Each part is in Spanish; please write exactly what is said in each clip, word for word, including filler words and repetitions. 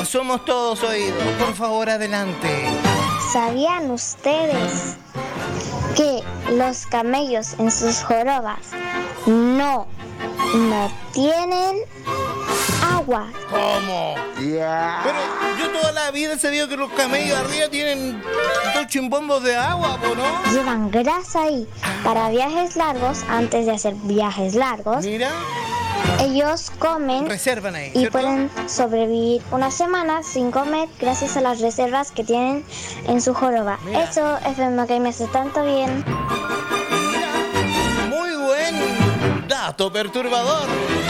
Somos todos oídos. Por favor, adelante. ¿Sabían ustedes que los camellos en sus jorobas no, no tienen agua? ¿Cómo? Yeah. Pero yo toda la vida he sabido que los camellos arriba tienen dos chimbombos de agua, ¿o no? Llevan grasa ahí para viajes largos. Antes de hacer viajes largos, Mira, ellos comen reservan ahí, y ¿cierto? pueden sobrevivir una semana sin comer gracias a las reservas que tienen en su joroba. Mira. Eso, F M K, me hace tanto bien. Mira, muy buen dato perturbador.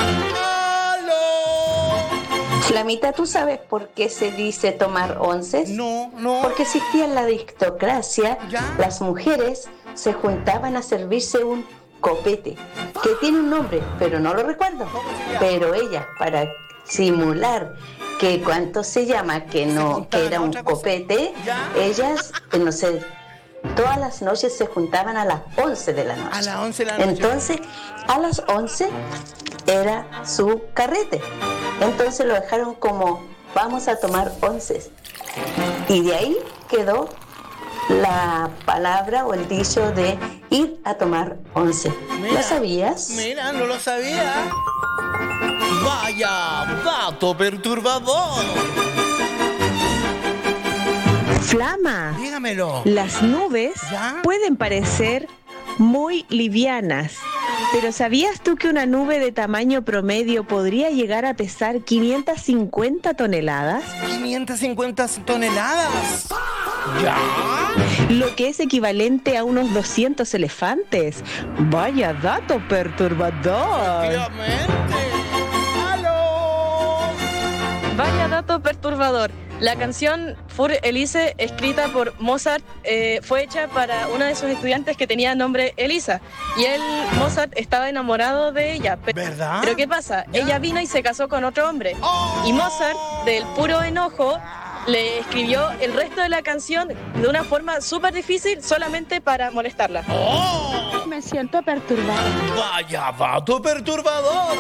¡Aló! Flamita, ¿tú sabes por qué se dice tomar onces? No, no. Porque existía en la aristocracia, ¿Ya? las mujeres se juntaban a servirse un copete, que tiene un nombre, pero no lo recuerdo. ¿Cómo se llama? Pero ellas, para simular que cuánto se llama, que no, juntaban que era a un otra cosa. copete, ¿Ya? ellas, eh, no sé, todas las noches se juntaban a las once de la noche. A las once de la noche. Entonces, a las once era su carrete. Entonces lo dejaron como, vamos a tomar onces. Y de ahí quedó la palabra o el dicho de ir a tomar once. Mira, ¿Lo sabías? Mira, no lo sabía. Vaya dato perturbador. Flama, Dígamelo. las nubes ¿Ya? pueden parecer muy livianas, pero ¿sabías tú que una nube de tamaño promedio podría llegar a pesar quinientas cincuenta toneladas? quinientas cincuenta toneladas. ¿Ya? Lo que es equivalente a unos doscientos elefantes. Vaya dato perturbador. Efectivamente. ¡Aló! Vaya dato perturbador. La canción Für Elise, escrita por Mozart, eh, fue hecha para una de sus estudiantes que tenía nombre Elisa. Y él, Mozart, estaba enamorado de ella. Pe- ¿Verdad? Pero ¿qué pasa? ¿Ya? Ella vino y se casó con otro hombre. ¡Oh! Y Mozart, del puro enojo, le escribió el resto de la canción de una forma súper difícil solamente para molestarla. ¡Oh! Me siento perturbada. Vaya dato perturbador.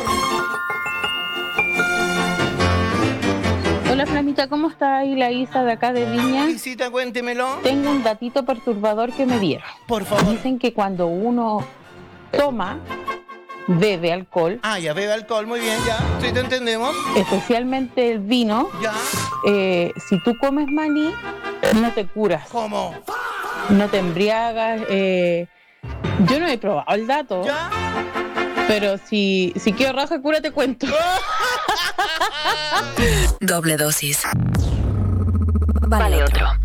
Hola Flamita, ¿cómo está ahí la Isa de acá de Viña? Visita, cuéntemelo. Tengo un datito perturbador que me dieron. Por favor. Dicen que cuando uno toma, bebe alcohol, Ah, ya bebe alcohol, muy bien, ya. Sí, te entendemos. especialmente el vino, Ya. eh, si tú comes maní, no te curas, ¿Cómo? no te embriagas. eh, yo no he probado el dato, ¿Ya? pero si, si quiero raja, cura, te cuento. Doble dosis. Vale otro.